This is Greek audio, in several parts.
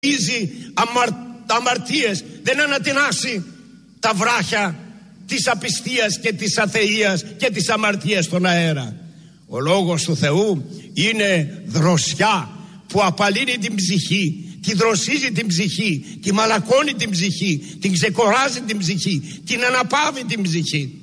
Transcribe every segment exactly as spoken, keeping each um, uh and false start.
αμαρ, αμαρτίες, δεν ανατινάσει τα βράχια της απιστίας και της αθείας και της αμαρτίας στον αέρα. Ο λόγος του Θεού είναι δροσιά που απαλύνει την ψυχή, τη δροσίζει την ψυχή, τη μαλακώνει την ψυχή, την ξεκοράζει την ψυχή, την αναπαύει την ψυχή.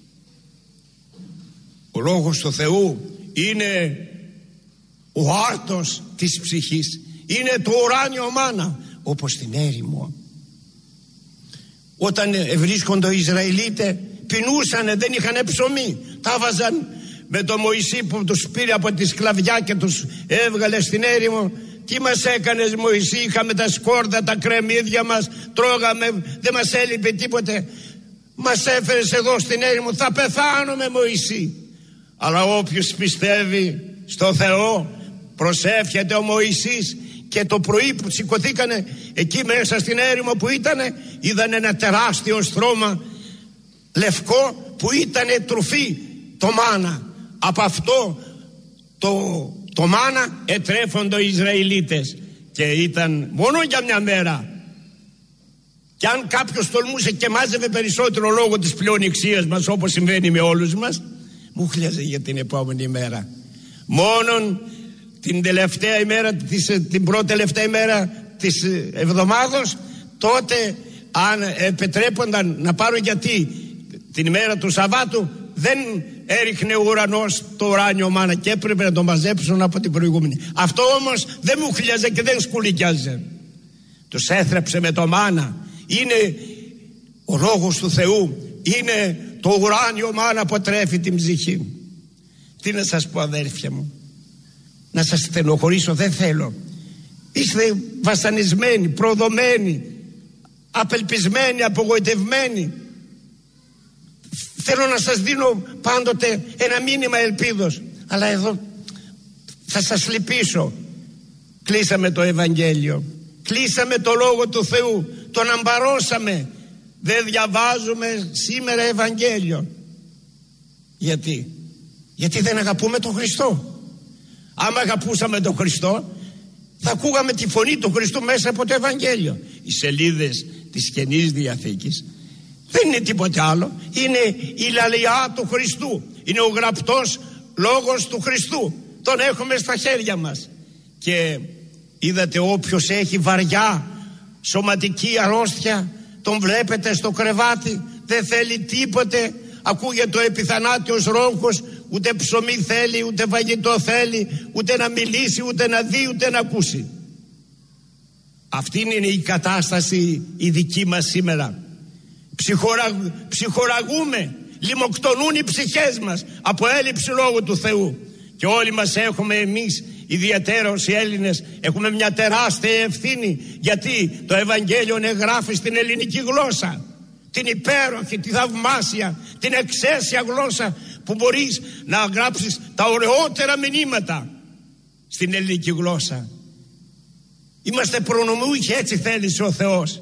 Ο λόγος του Θεού είναι ο άρτος της ψυχής, είναι το ουράνιο μάνα, όπως στην έρημο. Όταν ευρίσκονται οι Ισραηλίτες, πεινούσανε, δεν είχαν ψωμί, τα βάζαν με το Μωυσή που τους πήρε από τη σκλαβιά και τους έβγαλε στην έρημο. Τι μας έκανες Μωυσή, είχαμε τα σκόρδα, τα κρεμμύδια μας, τρώγαμε, δεν μας έλειπε τίποτε. Μας έφερες εδώ στην έρημο, θα πεθάνουμε Μωυσή. Αλλά όποιος πιστεύει στο Θεό, προσεύχεται ο Μωυσής, και το πρωί που σηκωθήκανε εκεί μέσα στην έρημο που ήτανε, είδαν ένα τεράστιο στρώμα λευκό που ήτανε τροφή, το μάνα. Από αυτό το, το μάνα ετρέφονται οι Ισραηλίτες, και ήταν μόνο για μια μέρα. Και αν κάποιος τολμούσε και μάζευε περισσότερο λόγω της πλεονεξίας μας, όπως συμβαίνει με όλους μας, μου χλιάζε για την επόμενη μέρα. Μόνον την τελευταία ημέρα, την πρώτη τελευταία ημέρα της εβδομάδος, τότε αν επιτρέπονταν να πάρω, γιατί την ημέρα του Σαββάτου δεν έριχνε ο ουρανός το ουράνιο μάνα και έπρεπε να το μαζέψουν από την προηγούμενη. Αυτό όμως δεν μου χλιάζε και δεν σκουλικιάζε. Τους έθρεψε με το μάνα. Είναι ο λόγος του Θεού, είναι το ουράνιο μάνα που τρέφει την ψυχή. Τι να σας πω αδέρφια μου, να σας στενοχωρήσω δεν θέλω. Είστε βασανισμένοι, προδομένοι, απελπισμένοι, απογοητευμένοι. Θέλω να σας δίνω πάντοτε ένα μήνυμα ελπίδος, αλλά εδώ θα σας λυπήσω. Κλείσαμε το Ευαγγέλιο, κλείσαμε το Λόγο του Θεού, τον αμπαρώσαμε. Δεν διαβάζουμε σήμερα Ευαγγέλιο. Γιατί? Γιατί δεν αγαπούμε τον Χριστό. Άμα αγαπούσαμε τον Χριστό, θα ακούγαμε τη φωνή του Χριστού μέσα από το Ευαγγέλιο. Οι σελίδες της Καινής Διαθήκης δεν είναι τίποτε άλλο, είναι η λαλιά του Χριστού, είναι ο γραπτός λόγος του Χριστού. Τον έχουμε στα χέρια μας. Και είδατε, όποιος έχει βαριά σωματική αρρώστια, τον βλέπετε στο κρεβάτι, δεν θέλει τίποτε, ακούγεται ο επιθανάτιος ρόγχος, ούτε ψωμί θέλει, ούτε φαγητό θέλει, ούτε να μιλήσει, ούτε να δει, ούτε να ακούσει. Αυτή είναι η κατάσταση η δική μας σήμερα. Ψυχοραγ, ψυχοραγούμε, λιμοκτονούν οι ψυχές μας από έλλειψη λόγου του Θεού. Και όλοι μας έχουμε, εμείς ιδιαίτερως οι Έλληνες, έχουμε μια τεράστια ευθύνη, γιατί το Ευαγγέλιο εγγράφει στην ελληνική γλώσσα, την υπέροχη, τη θαυμάσια, την εξαίσια γλώσσα που μπορείς να γράψεις τα ωραιότερα μηνύματα στην ελληνική γλώσσα. Είμαστε προνομιούχοι, έτσι θέλησε ο Θεός.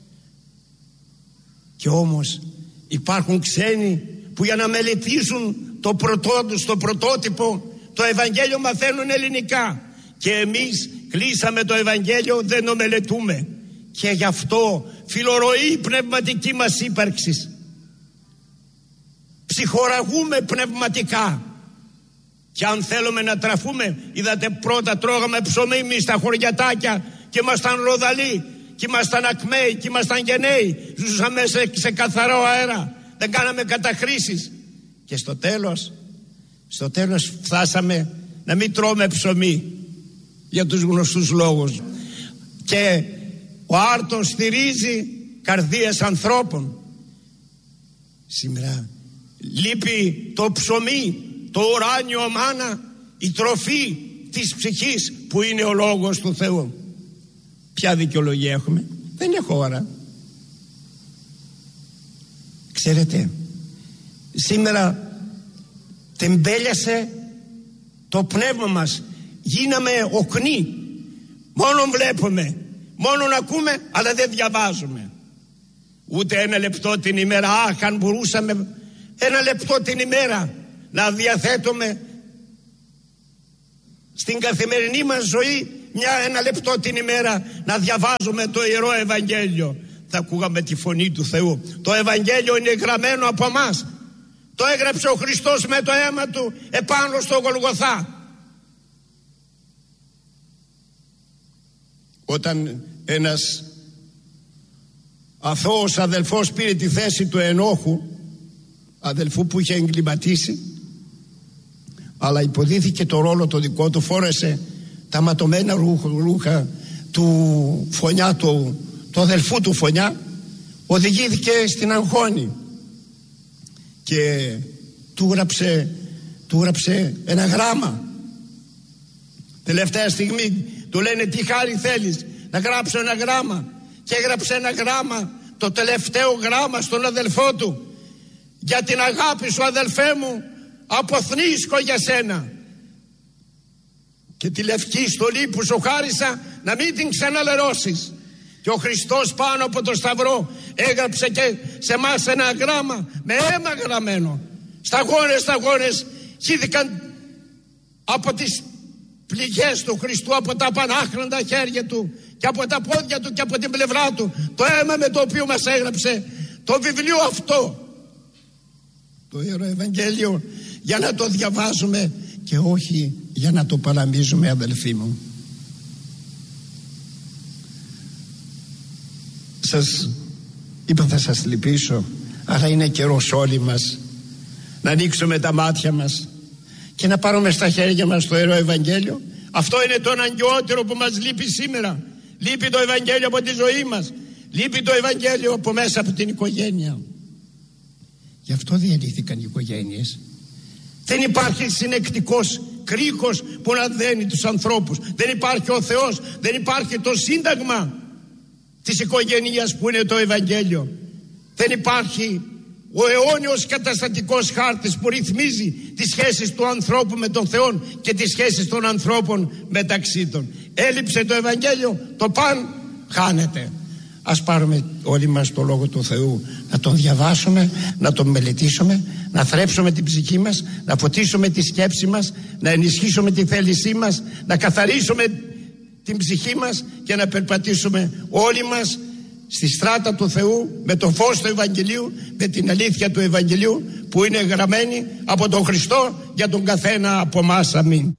Και όμως υπάρχουν ξένοι που για να μελετήσουν το πρωτό τους, το πρωτότυπο, το Ευαγγέλιο μαθαίνουν ελληνικά. Και εμείς κλείσαμε το Ευαγγέλιο, δεν το μελετούμε. Και γι' αυτό φιλορροεί η πνευματική μας ύπαρξη. Ψυχοραγούμε πνευματικά. Και αν θέλουμε να τραφούμε, είδατε, πρώτα τρώγαμε ψωμί εμείς στα χωριατάκια και ήμασταν ροδαλοί, και ήμασταν ακμαίοι, και ήμασταν γενναίοι. Ζούσαμε σε, σε καθαρό αέρα, δεν κάναμε καταχρήσεις. Και στο τέλος, στο τέλος φτάσαμε να μην τρώμε ψωμί, για τους γνωστούς λόγους. Και ο άρτος στηρίζει καρδίες ανθρώπων. Σήμερα λείπει το ψωμί, το ουράνιο μάνα, η τροφή της ψυχής που είναι ο λόγος του Θεού. Ποια δικαιολογία έχουμε? Δεν έχω ώρα. Ξέρετε, σήμερα τεμπέλιασε το πνεύμα μας, γίναμε οκνοί, μόνο βλέπουμε, μόνο ακούμε, αλλά δεν διαβάζουμε. Ούτε ένα λεπτό την ημέρα. Αχ, αν μπορούσαμε ένα λεπτό την ημέρα να διαθέτουμε στην καθημερινή μας ζωή μια, ένα λεπτό την ημέρα να διαβάζουμε το Ιερό Ευαγγέλιο, θα ακούγαμε τη φωνή του Θεού. Το Ευαγγέλιο είναι γραμμένο από εμάς. Το έγραψε ο Χριστός με το αίμα του επάνω στο Γολγοθά. Όταν ένας αθώος αδελφός πήρε τη θέση του Ενόχου, αδελφού που είχε εγκληματίσει, αλλά υποδίθηκε το ρόλο το δικό του, φόρεσε τα ματωμένα ρούχα του Φωνιά, του, του αδελφού του Φωνιά, οδηγήθηκε στην Αγχώνη και του γράψε, του γράψε ένα γράμμα. Τελευταία στιγμή του λένε τι χάρη θέλεις, να γράψω ένα γράμμα, και έγραψε ένα γράμμα, το τελευταίο γράμμα στον αδελφό του: για την αγάπη σου αδελφέ μου αποθνίσκω για σένα, και τη λευκή στολή που σου χάρισα να μην την ξαναλερώσεις. Και ο Χριστός πάνω από το Σταυρό έγραψε και σε εμάς ένα γράμμα με αίμα γραμμένο. Σταγόνες, σταγόνες χύθηκαν από τις πληγές του Χριστού, από τα πανάχροντα χέρια του και από τα πόδια του και από την πλευρά του, το αίμα με το οποίο μας έγραψε το βιβλίο αυτό, το Ιερό Ευαγγέλιο, για να το διαβάζουμε και όχι για να το παραμίζουμε, αδελφοί μου. Σας είπα θα σας λυπήσω, αλλά είναι καιρός όλοι μας να ανοίξουμε τα μάτια μας και να πάρουμε στα χέρια μας το Ιερό Ευαγγέλιο. Αυτό είναι το αναγκαιότερο που μας λείπει σήμερα. Λείπει το Ευαγγέλιο από τη ζωή μας, λείπει το Ευαγγέλιο από μέσα από την οικογένεια. Γι' αυτό διαλύθηκαν οι οικογένειες. Δεν υπάρχει συνεκτικός κρίκος που να δένει τους ανθρώπους. Δεν υπάρχει ο Θεός, δεν υπάρχει το σύνταγμα της οικογένειας που είναι το Ευαγγέλιο. Δεν υπάρχει ο αιώνιος καταστατικός χάρτης που ρυθμίζει τις σχέσεις του ανθρώπου με τον Θεό και τις σχέσεις των ανθρώπων μεταξύ των. Έλειψε το Ευαγγέλιο, το παν χάνεται. Ας πάρουμε όλοι μας το Λόγο του Θεού, να τον διαβάσουμε, να τον μελετήσουμε, να θρέψουμε την ψυχή μας, να φωτίσουμε τη σκέψη μας, να ενισχύσουμε τη θέλησή μας, να καθαρίσουμε την ψυχή μας και να περπατήσουμε όλοι μας στη στράτα του Θεού με το φως του Ευαγγελίου, με την αλήθεια του Ευαγγελίου που είναι γραμμένη από τον Χριστό για τον καθένα από εμάς. Αμήν.